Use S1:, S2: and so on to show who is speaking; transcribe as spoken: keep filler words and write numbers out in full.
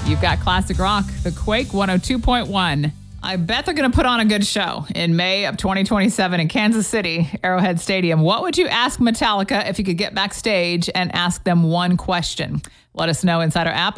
S1: You've got classic rock, the Quake one oh two point one. I bet they're going to put on a good show in May of twenty twenty-seven in Kansas City, Arrowhead Stadium. What would you ask Metallica if you could get backstage and ask them one question? Let us know inside our app.